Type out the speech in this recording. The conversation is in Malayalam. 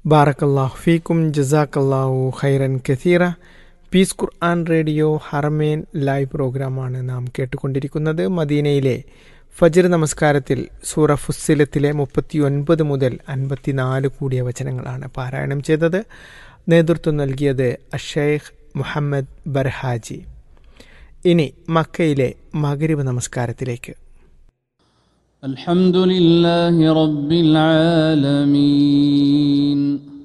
ബാറക്കല്ലാഹു ഫീക്കും ജസാക്കല്ലാഹു ഖൈറൻ കസീറ. പീസ് ഖുർആൻ റേഡിയോ ഹറമേൻ ലൈവ് പ്രോഗ്രാമാണ് നാം കേട്ടുകൊണ്ടിരിക്കുന്നത്. മദീനയിലെ ഫജ്ർ നമസ്കാരത്തിൽ സൂറ ഫുസ്സിലത്തിലെ 39 മുതൽ 54 കൂടിയ വചനങ്ങളാണ് പാരായണം ചെയ്തത്. നേതൃത്വം നൽകിയത് അഷൈഖ് മുഹമ്മദ് ബർഹാജി. ഇനി മക്കയിലെ മഗ്രിബ് നമസ്കാരത്തിലേക്ക്. الحمد لله رب العالمين